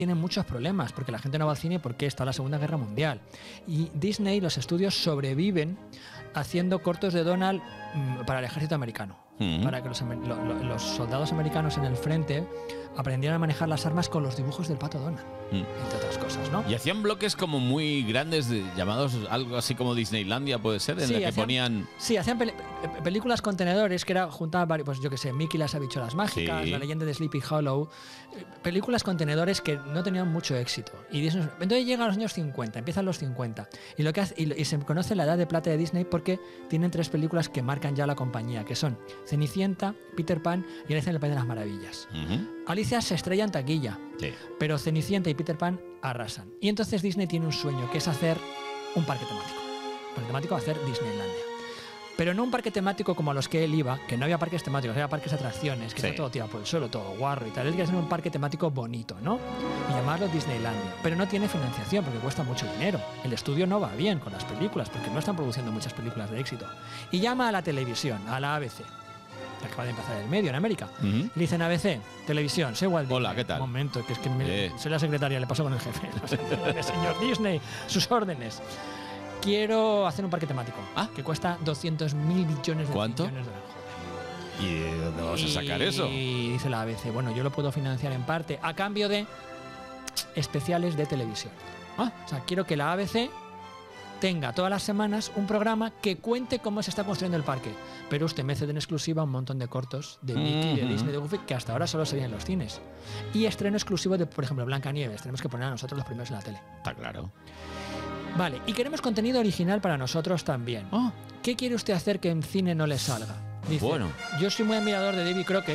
tienen muchos problemas porque la gente no va al cine porque está la Segunda Guerra Mundial. Y Disney, los estudios sobreviven haciendo cortos de Donald para el ejército americano. Para que los soldados americanos en el frente aprendieran a manejar las armas con los dibujos del Pato Donald, entre otras cosas, ¿no? Y hacían bloques como muy grandes, llamados algo así como Disneylandia, puede ser, en la que ponían... Sí, hacían películas contenedores, que era juntar varios, pues yo que sé, Mickey y las habichuelas mágicas, La leyenda de Sleepy Hollow, películas contenedores que no tenían mucho éxito. Y Disney, entonces llegan los años 50, empiezan los 50, y lo que hace, y se conoce la edad de plata de Disney porque tienen 3 películas que marcan ya la compañía, que son Cenicienta, Peter Pan y Alicia en el País de las Maravillas. Alicia se estrella en taquilla, pero Cenicienta y Peter Pan arrasan. Y entonces Disney tiene un sueño, que es hacer un parque temático. Un parque temático va a hacer Disneylandia. Pero no un parque temático como a los que él iba, que no había parques temáticos, había parques de atracciones, que está todo tirado por el suelo, todo guarro y tal. Él quiere hacer un parque temático bonito, ¿no? Y llamarlo Disneylandia. Pero no tiene financiación porque cuesta mucho dinero. El estudio no va bien con las películas porque no están produciendo muchas películas de éxito. Y llama a la televisión, a la ABC. Que acaba de empezar el medio en América. Le dicen ABC, televisión, soy Walt Disney. Hola, ¿qué tal? Un momento, que es que soy la secretaria, le paso con el jefe. Señor Disney, sus órdenes. Quiero hacer un parque temático que cuesta 200.000 millones de ¿Cuánto? millones de dólares. ¿Y de dónde vamos a sacar eso? Y dice la ABC, bueno, yo lo puedo financiar en parte a cambio de especiales de televisión. O sea, quiero que la ABC tenga todas las semanas un programa que cuente cómo se está construyendo el parque. Pero usted me cede en exclusiva un montón de cortos de Mickey, de Disney, de Goofy, que hasta ahora solo se veían en los cines. Y estreno exclusivo de, por ejemplo, Blancanieves. Tenemos que poner a nosotros los primeros en la tele. Está claro. Vale, y queremos contenido original para nosotros también. ¿Qué quiere usted hacer que en cine no le salga? Dice, yo soy muy admirador de Davy Crockett,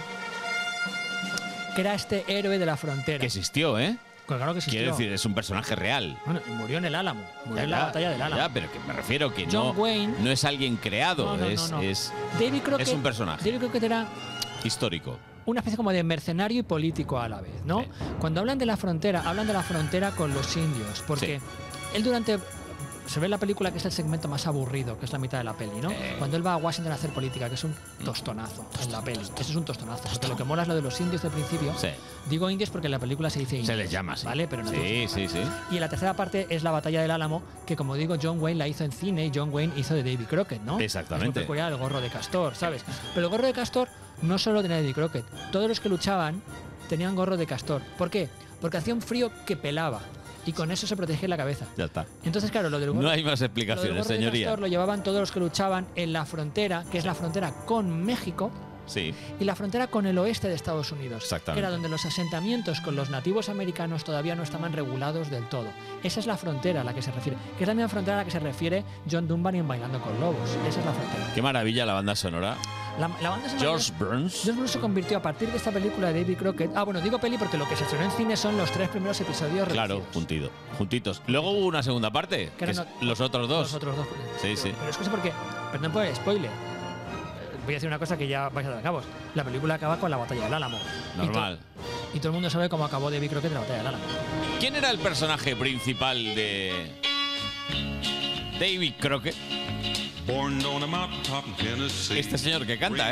que era este héroe de la frontera. Que existió, ¿eh? Pues claro que existió. Quiero decir, es un personaje real. Bueno, y murió en el Álamo. Murió en la batalla del Álamo. Ya, pero que me refiero que John Wayne, no es alguien creado. No. Es un personaje. David Crockett era histórico. Una especie como de mercenario y político a la vez, ¿no? Sí. Cuando hablan de la frontera con los indios, porque él durante... Se ve en la película que es el segmento más aburrido, que es la mitad de la peli, ¿no? Cuando él va a Washington a hacer política, que es un tostonazo en la peli. Eso es un tostonazo. Porque lo que mola es lo de los indios del principio. Digo indios porque en la película se dice indios. Se les llama así. ¿Vale? Pero no sí. Y en la tercera parte es la batalla del Álamo, que como digo, John Wayne la hizo en cine y John Wayne hizo de Davy Crockett, ¿no? Exactamente. Es muy peculiar el gorro de castor, ¿sabes? Pero el gorro de castor no solo tenía Davy Crockett. Todos los que luchaban tenían gorro de castor. ¿Por qué? Porque hacía un frío que pelaba. Y con eso se protegía la cabeza. Ya está. Entonces, claro, lo del gorro, no hay más explicaciones, señoría. Lo llevaban todos los que luchaban en la frontera, que es la frontera con México. Sí. Y la frontera con el oeste de Estados Unidos. Exactamente. Que era donde los asentamientos con los nativos americanos todavía no estaban regulados del todo. Esa es la frontera a la que se refiere. Que es la misma frontera a la que se refiere John Dunbar en Bailando con Lobos. Esa es la frontera. Qué maravilla la banda sonora. La banda sonora George Burns se convirtió a partir de esta película de Davy Crockett. Bueno, digo peli porque lo que se estrenó en cine son los 3 primeros episodios. Claro, juntitos. Luego hubo una segunda parte, que es los otros dos. Los otros dos. Sí. Pero es que sé por qué. Perdón por el spoiler. Voy a decir una cosa que ya vais a dar a cabo. La película acaba con la batalla del Álamo. Normal. Y todo el mundo sabe cómo acabó Davy Crockett en la batalla del Álamo. ¿Quién era el personaje principal de Davy Crockett? Este señor que canta,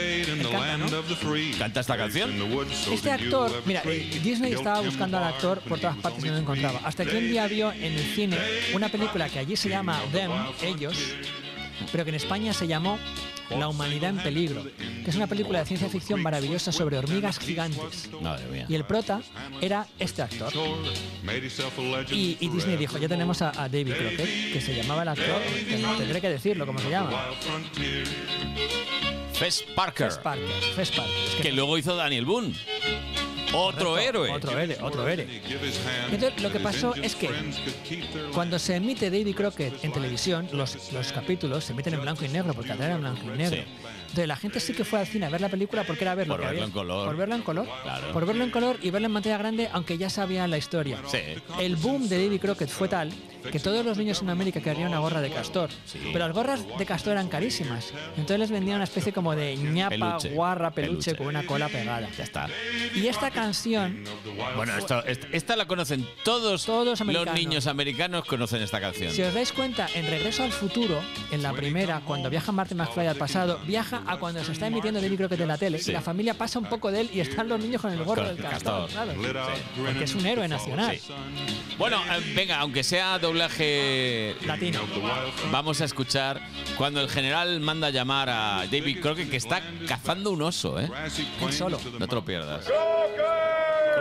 ¿Canta esta canción? Este actor, mira, Disney estaba buscando al actor por todas partes y no lo encontraba. Hasta que un día vio en el cine una película que allí se llama Them, Ellos, pero que en España se llamó La humanidad en peligro, que es una película de ciencia ficción maravillosa sobre hormigas gigantes. Madre mía. Y el prota era este actor. Y Disney dijo, ya tenemos a Davy Crockett, que se llamaba el actor, tendré que decirlo, ¿cómo se llama? Fess Parker. Fess Parker. Que luego hizo Daniel Boone. Otro héroe. Entonces, lo que pasó es que cuando se emite Davy Crockett en televisión, los capítulos se emiten en blanco y negro, porque era en blanco y negro. Entonces, la gente sí que fue al cine a ver la película porque era verlo. Por verlo en color. Por verlo en color. Claro. Por verlo en color y verlo en pantalla grande, aunque ya sabían la historia. Sí. El boom de Davy Crockett fue tal que todos los niños en América querían una gorra de castor. Sí. Pero las gorras de castor eran carísimas. Entonces les vendían una especie como de ñapa, guarra, peluche con una cola pegada. Ya está. Y esta canción... Bueno, esta la conocen todos los niños americanos conocen esta canción. Si os dais cuenta, en Regreso al Futuro, en la primera, cuando viaja Marty McFly al pasado, viaja asemeja a cuando se está emitiendo Davy Crockett en la tele. Sí. Y la familia pasa un poco de él y están los niños con el gorro Con del el castor. castor. Claro. Sí. Porque es un héroe nacional. Sí. Bueno, venga, aunque sea doblaje Latino. vamos a escuchar cuando el general manda llamar a David Crockett, que está cazando un oso, ¿eh? Él solo. No te lo pierdas. Crockett!